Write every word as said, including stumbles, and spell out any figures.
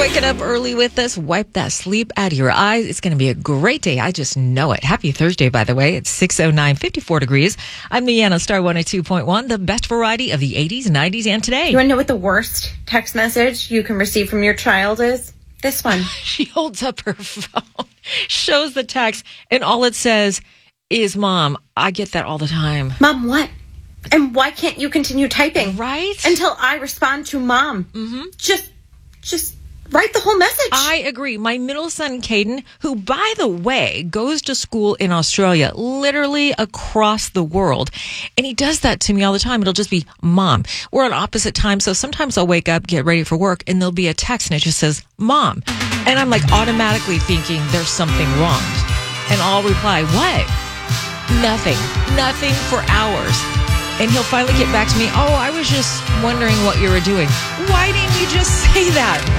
waking up early with us. Wipe that sleep out of your eyes. It's going to be a great day. I just know it. Happy Thursday, by the way. It's six oh nine, fifty-four degrees. I'm Leanna, Star one oh two point one, the best variety of the eighties, nineties, and today. You want to know what the worst text message you can receive from your child is? This one. She holds up her phone, shows the text, and all it says is, Mom. I get that all the time. Mom, what? And why can't you continue typing? Right? Until I respond to Mom. Mm-hmm. Just, just write the whole message. I agree. My middle son, Caden, who, by the way, goes to school in Australia, literally across the world. And he does that to me all the time. It'll just be, Mom. We're on opposite times, so sometimes I'll wake up, get ready for work, and there'll be a text, and it just says, Mom. And I'm like automatically thinking there's something wrong. And I'll reply, what? Nothing. Nothing for hours. And he'll finally get back to me, oh, I was just wondering what you were doing. Why didn't you just say that?